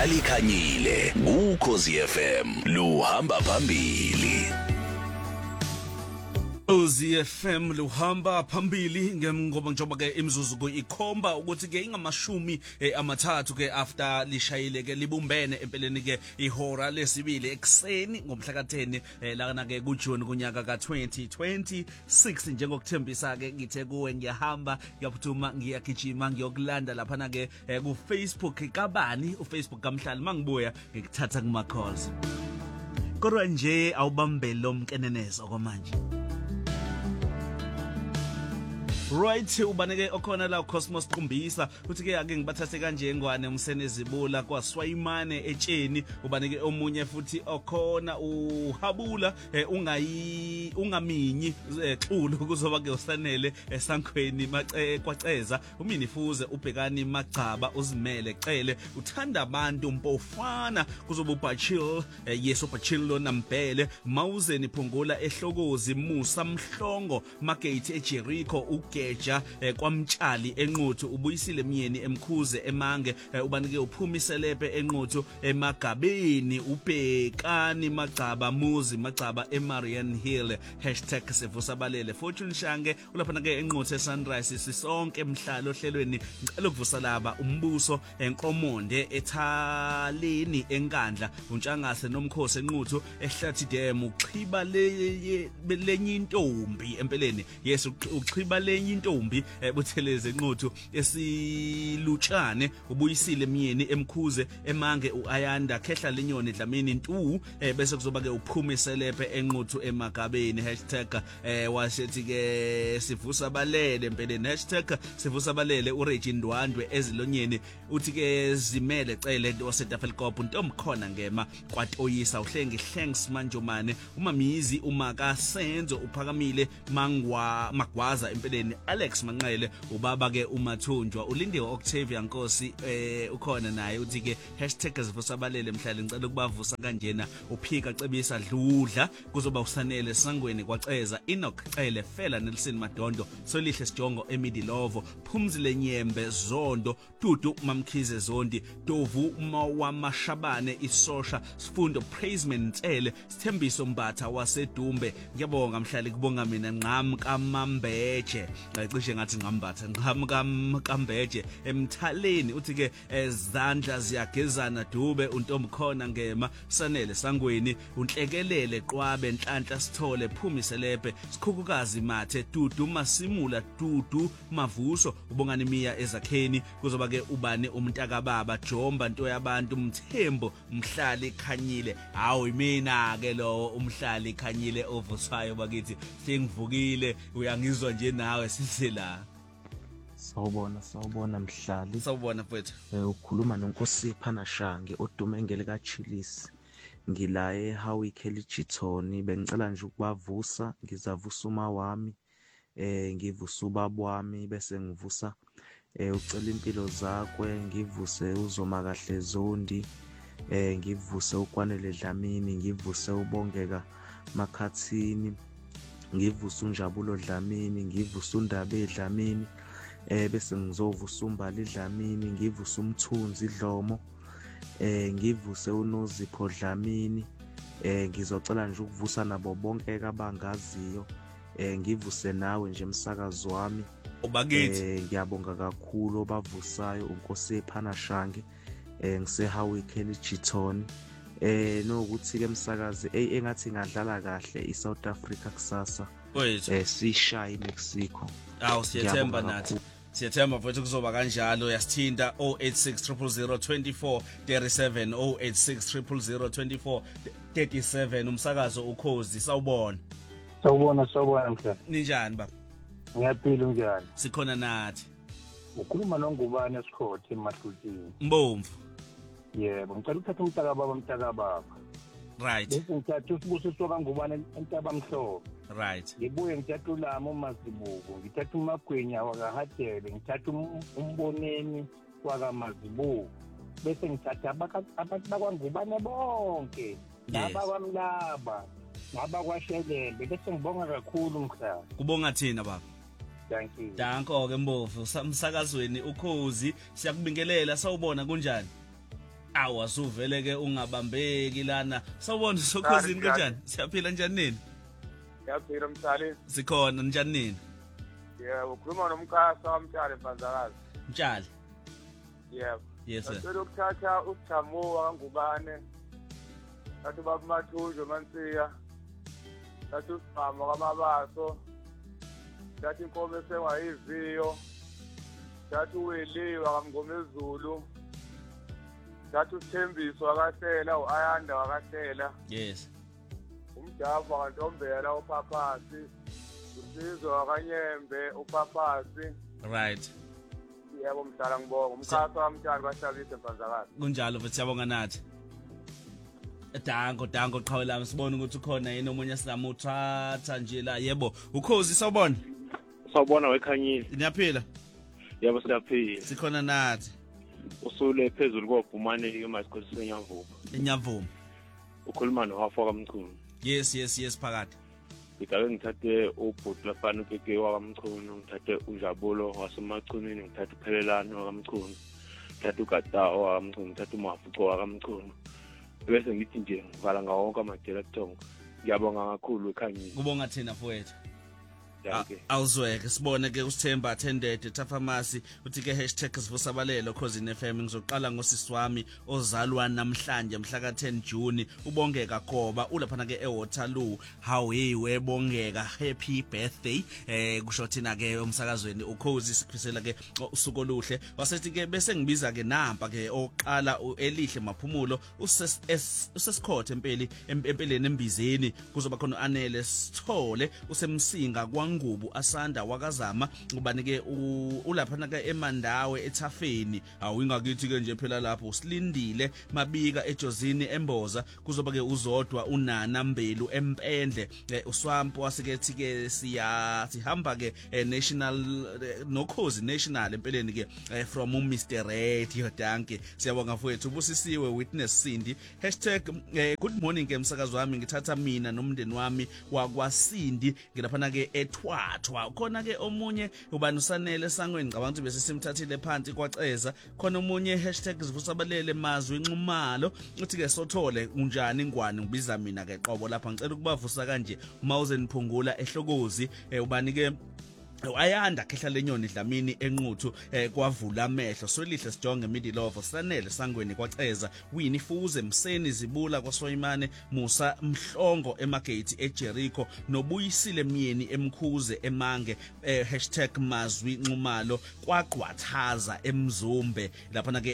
Alikhanyile ukhozi FM luhamba phambili. Ukhozi FM luhamba phambili ngoba njengoba ke imizuzu ikhomba ukuthi ke ingamashumi amathathu ke after lishayile ke libumbene empeleni ke ihora lesibili ekseni ngomhla ka10 lana ke kuJune kunyaka ka2026 njengokuthembisa ke ngithe kuwe ngiyahamba ngiyaphuthuma ngiyagijima ngiyokulanda lapha na ke ku Facebook kabani uFacebook kamhlali mangibuya ngikuthatha kuma calls kodwa nje awubambe lo mkenenezo kwamanje. Right ubaneke okhona la Cosmos Qumbisa uthi ke ake ngibathathe kanje ngwane umsenezibula kwaSwayimane etsheni ubaneke omunye futhi okhona uhabula ungaminyi xulu kuzoba ke usanele esankhweni kwaceza uminifuze ubhekani magcaba uzimele cele uthanda abantu mpofana kuzoba ubachil yeso bachil lo nambele mawuzeni phungula ehlokozi Musa Mhlongo Magate eJericho Geja kwamtshali enquthu ubuyisile myeni emkhuze emange ubanike uphumiselepe enquthu emagabeni ubhekani magcaba muzi magcaba eMarian Hill #sivusabalele Fortune Shange ulapha ke enquthu eSunrise sisonke emhlalo ohlelweni ngicela ukuvusa laba umbuso enqomonde ethaleni enkandla untshangase nomkhosi enquthu ehlathi dam uxiba lenye intombi empeleni yes uxiba lenye intombi butheleze enquthu esilutshane ubuyisile myeni emkhuze emange uayanda khehla lenyoni dlamini ntu bese kuzoba ke uphumiselepe enquthu emagabeni #washethi ke sivusa balele empeleni #sivusabalele uRegine Ndwandwe ezilonyeni uthi ke zimele cele waseTafelkop ntomkhona ngema kwatoyisa uhlengi simanjomane umamizi umaka senzo uphakamile magwaza empeleni Alex Manqele ubaba ke uMathunjwa ulindiwe Octavia Nkosi ukhona naye uthi ke #sivusabalele mhlali ngicela ukubavusa kanjena uphika cebisa dludla kuzoba usanele sangweni kwaceza Enoch Cele Fela Nelson Madondo Solihle Sijongo Emidilovo Phumzile Nyembe Zondo Dudu Mamkhize Zondi Dovu Mawamashabane Isosha Sifundo Praiseman Cele Sithembiso Mbatha waseDumbe ngiyabonga mhlali kubonga mina Nqam kaMambeje cishe ngathi ngambatha Nqam kaMbeje emthaleni uthi ke ezandla ziyagezana Dube untomkhona ngema sanele sangweni unhlekelele qwabe nhlanhla sithole phumiselepe sikhukukazi mathe Dudu Masimula Dudu Mavuso ubongani miya ezakheni kuzoba ke ubani umntaka baba Jomba nto yabantu Mthembo Mhlali Khanyile hawu imina ke lo umhlali Khanyile ovuswayo bakithi sengivukile uyangizwa nje nawe sisela. Sawubona mhlali. Sawubona mfethu. Ukhuluma noNkosipha Nashange oDumengele kaChilisi. Ngila eHowick eLichitoni bengicela nje ukubavusa ngizavusa uma wami ngivusa ubaba wami bese ngivusa ucela impilo zakwe ngivuse uzoma kahle Zondi ngivuse uKwanele Dlamini ngivuse ubongeka Makhathini ngivuse uNjabulo Dlamini ngivuse uNdabe Dlamini bese ngizovusa uMbali Dlamini ngivuse uMthunzi Dlomo ngivuse uNozipho Dlamini ngizocela nje ukuvusa nabo bonke abangaziyo ngivuse nawe nje umsakazi wami ubakithi ngiyabonga kakhulu obavusayo uNkosipha Nashange ngiseHowick eLichitoni nokuthi ke umsakazi engathi ngadlala kahle iSouth Africa kusasa sishaye Mexico awu siyethemba nathi siyethemba mfowethu kuzoba kanjalo yasithinta 0860002437 0860002437 umsakazo ukhozi sawubona mhlaba ninjani baba ngiyaphila unjani sikhona nathi ukhuluma noNgubane esikhothe emahlutini Mbomvu yebo ngicela ukuthatha umntaka baba right bese ngithatha usibusiso kaNgubane eNtabamhlobo right ngibuye ngithatha uLamo uMazibuko ngithatha uMagwenya wakaHadebe ngithatha uMboneni wakaMazibuko bese ngithatha abantu bakwaNgubane bonke nabakwamlaba nabakwashelele bese ngibonga kakhulu mkhaya kubonga thina baba Thank you. Danko ke Mbovu, umsakazweni ukhozi siyakubingelela sawubona kunjani? awasuvele ke ungabambeki lana sawubona sokhosini kanjani siyaphila njani nini Siyaphila Mtshali sikhona njani nini yebo ukhuluma nomkhasa wamtshali Mpanzakazi Mtshali yebo yes sir ngicela ukuthatha uJamuwa kaNgubane thathu babumathujo Mansiya thathu uSibhama kwaMabaso thathu inkomo esengayiziyo thathu uWeliwe kaMngomezulu thathu uThembiso wakahlela uAyanda wakahlela yes umjava kaNtombela uPhaphasi uSizwe wakanyembe uPhaphasi right yebo mhlala ngibonga umkhasa wamtshali bahlabise Mpanzakazi kunjalo futhi siyabonga nathi dango qhawe lami sibone ukuthi ukhona yini omunye sinamuthatha nje la yebo ukhozi sawubona wekhanyile niyaphila yebo siyaphila sikhona nathi usule phezulu kobhumane ke masikhosini senyamvumo enyamvumo ukhuluma noHafo kaMchunu yes phakathi ngicela ngithathe ubhuti lafana ukeke wakamchunu ngithathe uJabulo wasemachunini ngithathe uphelelana wakamchunu ngithathe uGatawa wakamchunu ngithathe uMafuco wakamchunu bese ngithi nje ngivala ngawo wonke amajela kuthongo ngiyabonga kakhulu ekhanyile kubonga thina mfowethu Danke. Awuzweke sibone ke usithemba attended Tafamasi uthi ke #sivusabalelo Khosini FM ngizoqala ngosisi wami ozalwa namhlanje mhla ka10 June ubongeka Goba ulaphana ke eWaterloo how hey webongeka happy birthday kusho thina ke umsakazweni ukhozi sikhisela ke usuku oluhle wasethi ke bese ngibiza ke nampa ke oqala elihle maphumulo usesikhothe empeleni embizeni kuzoba khona anele sithole usemsinga Ngubu asanda wakazama ubanike ulaphana ke eMandawe eThafeni awingakithi ke nje phela lapho usilindile mabika ejozini emboza kuzoba ke uzodwa uNana Mbelu empendle uswampo wasikethi ke sihamba ke national nokhozi national empeleni ke from Mr Radio Danke siyabonga mfowethu ubusisiwe witness Sindi #good morning ke msakazi wami ngithatha mina nomndeni wami wakwaSindi ngilaphana ke Wathwa khona ke omunye ubani usanele sangweni ngicabanga ukuthi bese simthathile phansi kwaceza khona omunye #sivusabalele mazwi inxumalo uthi ke sothole unjani ingwane ngibiza mina ke qobo lapha ngicela ukubavusa kanje Mauzen Phungula ehlokozi ubani ke ayanda khehla lenyoni Dlamini enquthu kwavula amehlo swelihle sijonge middle of sanele sangweni kwaceza wini fuze Mseni Zibula kwaSoyimane Musa Mhlongo emagate eJericho nobuyisile myeni emkhuze emange #mazwi nxumalo kwaqwathaza emzumbe lapha na ke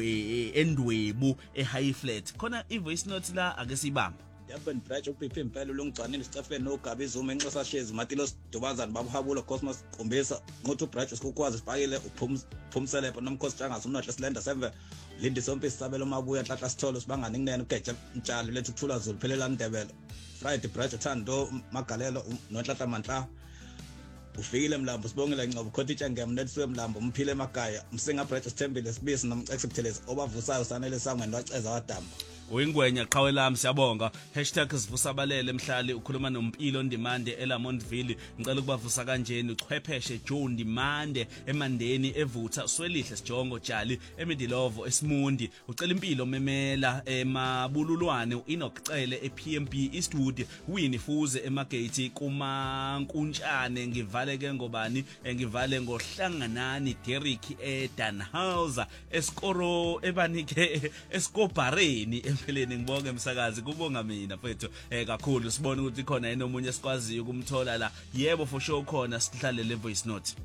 endwebu eHighflat khona ivoice note la ake sibamba Yabon Bridge uPP impela longcanile Stephen noGabi Zuma enxosa shezi Matilos Dubazana babuhabula Cosmos Qombisa ngothi uBridge sikukwazi sibhakile uphumselepo nomkhosi Tshangase umnotho Slender 7 Lindi Sompisi Sabelo Mabuya Hlahla Sitholo sibangani nginene uGeja Mtshali lethu Thula Zulu phelela Ndebele Friday Bridge Thando Magalelo noNhlanhla Mandla ufikile Mlambo sibongela Ngcobo Khotitsha ngemnethiwe Mlambo umphile emakhaya Msinga Bridge Sithembile Sibisi nomcexi Buthelezi obavusayo sanele sangweni waceza wadamba Uyingwenya qhawe lami siyabonga #sivusabalele emhlali ukhuluma noMpilo Ndimande eLamontville ngicela ukubavusa kanjeni uchwepheshe Joe Ndimande eMandeni evutha swelihle sijongo Jali eMidilovo eSimundi ucela impilo memela emabululwane uEnoch Cele ePMB Eastwood Winnie Fuze emagate kumaNkuntshane ngivale ke ngobani ngivale ngohlanganani Derrick eDanhauser esikoro ebanike eskobareni empeleni ngibonge umsakazi kubonga mina mfethu kakhulu sibone ukuthi khona yena omunye sikwaziyo ukumthola la yebo for sure khona sihlalele voice note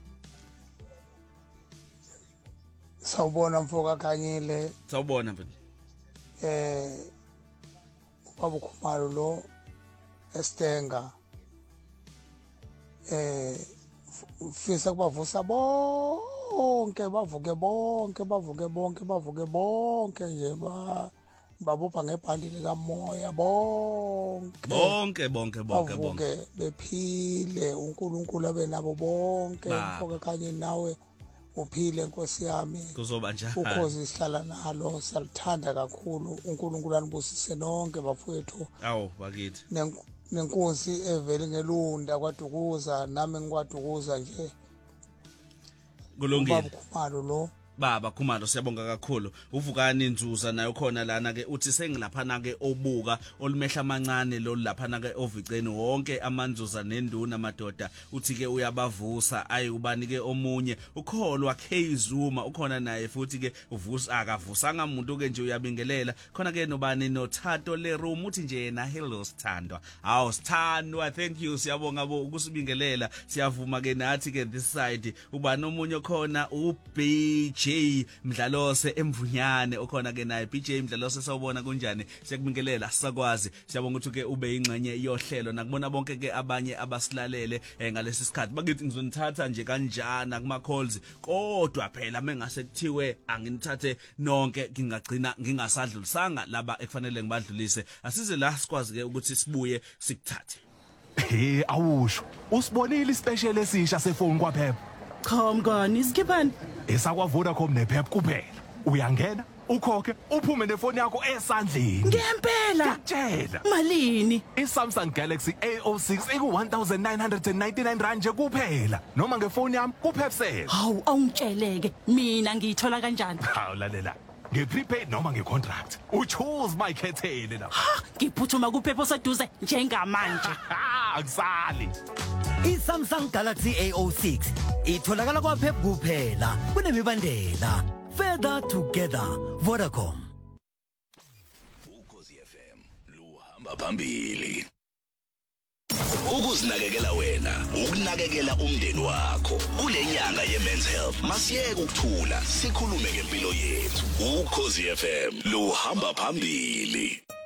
Sawubona mfoka Khanyile sawubona mfethu ubaba Khumalo lo eStenga ufisa kubavusa bonke bavuke nje babupha ngebhandi likamoya bonke bephile uNkulunkulu abe nabo bonke mfoka kanye nawe uphile Nkosi yami kuzoba njani ukhozi sihlala nalo salithanda kakhulu uNkulunkulu anibusise nonke bafowethu awu bakithi nenkosi evele ngelunda kwaDukuza nami ngikwaDukuza nje kulungile ubaba Khumalo lo baba Khumalo siyabonga kakhulu uvukani Nzuza nayo khona lana ke uthi sengilaphana ke obuka olumehla amancane lo laphana ke oviceni wonke amanzuza nenduna madoda uthi ke uyabavusa ayi ubani ke omunye ukholwa K-Zuma ukhona naye futhi ke uvusa akavusanga umuntu ke nje uyabingelela khona ke nobani noThato Leroom uthi nje yena hello Sithandwa hawo Sithandwa thank you siyabonga bo ukusibingelela siyavuma ke nathi ke this side ubani omunye khona uBJ Mdlalose emvunyane okhona ke naye BJ Mdlalose sawubona kunjani siyakubingelela sakwazi siyabonga ukuthi ke ube ingxenye yohlelo nakubona bonke ke abanye abasilalele ngalesi sikhathi bakithi ngizonithatha nje kanjana kuma calls kodwa phela mengase kuthiwe anginithathe nonke ngingagcina ngingasadlulisanga laba ekufanele ngibadlulise asize la sikwazi ke ukuthi sibuye sikuthathe awusho usibonile ispecial esisha sefoni kwaPep cha mngani isikhiphani esakwa Vodacom nePep kuphela uyangena ukhokhe uphume nefoni yakho esandleni ngempela ngiyakutshela malini iSamsung Galaxy A06 iku 1999 rand nje kuphela noma ngefoni yami kuPepsel hawu awungitsheleke mina ngiyithola kanjani hawu lalela ngeprepaid noma ngecontract uchoose my khethele la ngiphuthuma kuPep oseduze njengamanje akusali iSamsung Galaxy A06 itholakala kwaPep kuphela kunemibandela further together Vodacom Ukhozi FM luhamba phambili ukuzinakekela wena ukunakekela umndeni wakho kule nyanga ye-Men's Health masiyeke ukuthula sikhulume ngempilo yethu Ukhozi FM luhamba phambili